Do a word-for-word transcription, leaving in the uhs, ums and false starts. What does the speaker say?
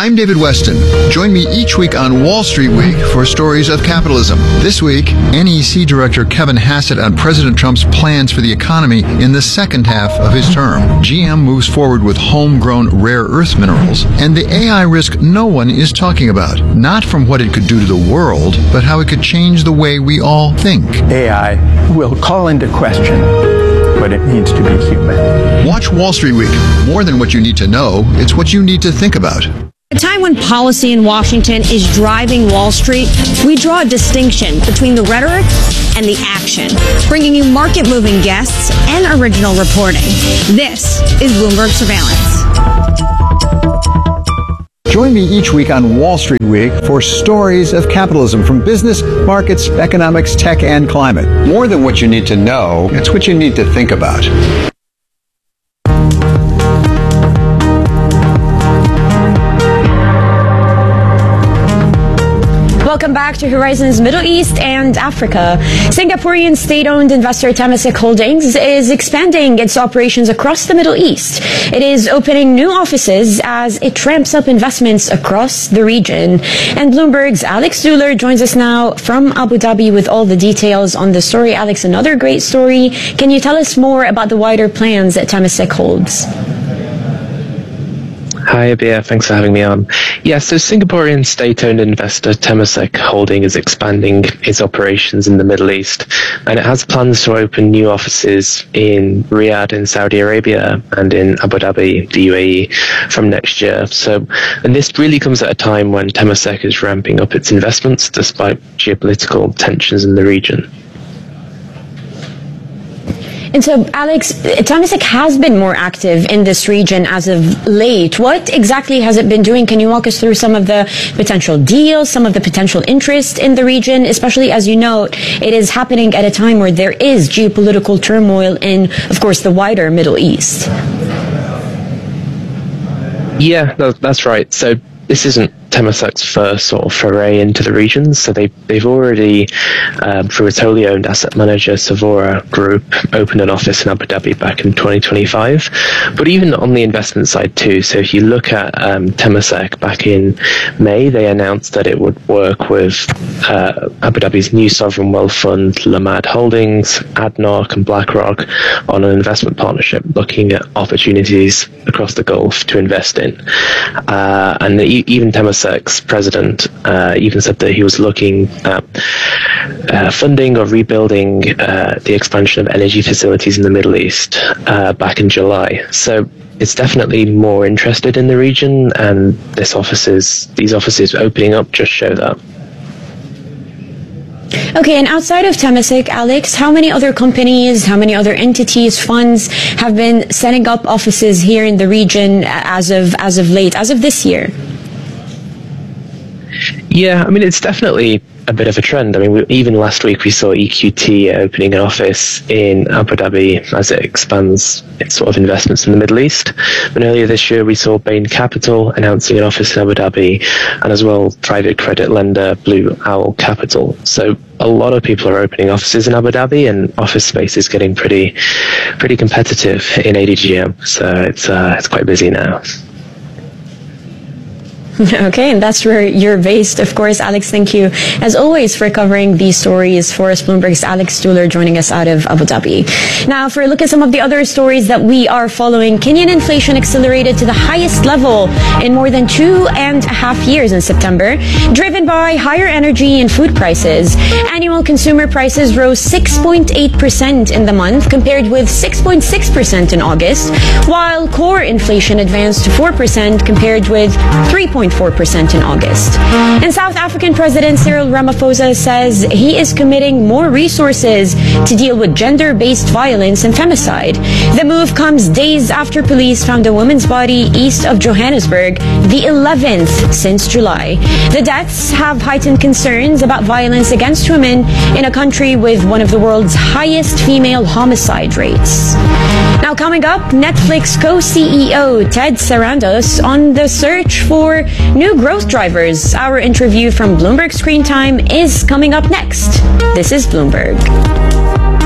I'm David Weston. Join me each week on Wall Street Week for stories of capitalism. This week, N E C Director Kevin Hassett on President Trump's plans for the economy in the second half of his term. G M moves forward with homegrown rare earth minerals, and the A I risk no one is talking about. Not from what it could do to the world, but how it could change the way we all think. A I will call into question what it means to be human. Watch Wall Street Week. More than what you need to know, it's what you need to think about. At a time when policy in Washington is driving Wall Street, we draw a distinction between the rhetoric and the action, bringing you market-moving guests and original reporting. This is Bloomberg Surveillance. Join me each week on Wall Street Week for stories of capitalism from business, markets, economics, tech, and climate. More than what you need to know, it's what you need to think about. Welcome back to Horizons Middle East and Africa. Singaporean state-owned investor Temasek Holdings is expanding its operations across the Middle East. It is opening new offices as it ramps up investments across the region. And Bloomberg's Alex Duller joins us now from Abu Dhabi with all the details on the story. Alex, another great story. Can you tell us more about the wider plans that Temasek holds? Hi, Abia. Thanks for having me on. Yeah, so Singaporean state-owned investor Temasek Holding is expanding its operations in the Middle East, and it has plans to open new offices in Riyadh in Saudi Arabia and in Abu Dhabi, the U A E, from next year. So, and this really comes at a time when Temasek is ramping up its investments despite geopolitical tensions in the region. And so, Alex, Temasek has been more active in this region as of late. What exactly has it been doing? Can you walk us through some of the potential deals, some of the potential interest in the region, especially as you note, it is happening at a time where there is geopolitical turmoil in, of course, the wider Middle East? Yeah, no, that's right. So this isn't Temasek's first sort of foray into the region. So they, they've already, um, through its wholly owned asset manager, Savora Group, opened an office in Abu Dhabi back in twenty twenty-five. But even on the investment side too, so if you look at um, Temasek back in May, they announced that it would work with uh, Abu Dhabi's new sovereign wealth fund, Lamad Holdings, ADNOC and BlackRock on an investment partnership looking at opportunities across the Gulf to invest in. Uh, and e- even Temasek president uh, even said that he was looking at uh, funding or rebuilding uh, the expansion of energy facilities in the Middle East uh, back in July. So it's definitely more interested in the region, and this offices, these offices opening up just show that. Okay, and outside of Temasek, Alex, how many other companies, how many other entities, funds have been setting up offices here in the region as of as of late, as of this year? Yeah, I mean, it's definitely a bit of a trend. I mean, we, even last week we saw E Q T opening an office in Abu Dhabi as it expands its sort of investments in the Middle East. And earlier this year we saw Bain Capital announcing an office in Abu Dhabi, and as well private credit lender Blue Owl Capital. So a lot of people are opening offices in Abu Dhabi, and office space is getting pretty pretty competitive in A D G M. So it's uh, it's quite busy now. Okay, and that's where you're based, of course. Alex, thank you, as always, for covering these stories for us. Bloomberg's Alex Duller joining us out of Abu Dhabi. Now, for a look at some of the other stories that we are following, Kenyan inflation accelerated to the highest level in more than two and a half years in September, driven by higher energy and food prices. Annual consumer prices rose six point eight percent in the month, compared with six point six percent in August, while core inflation advanced to four percent, compared with three point four percent in August. And South African President Cyril Ramaphosa says he is committing more resources to deal with gender-based violence and femicide. The move comes days after police found a woman's body east of Johannesburg, the eleventh since July. The deaths have heightened concerns about violence against women in a country with one of the world's highest female homicide rates. Now, coming up, Netflix co-C E O Ted Sarandos on the search for new growth drivers. Our interview from Bloomberg Screen Time is coming up next. This is Bloomberg.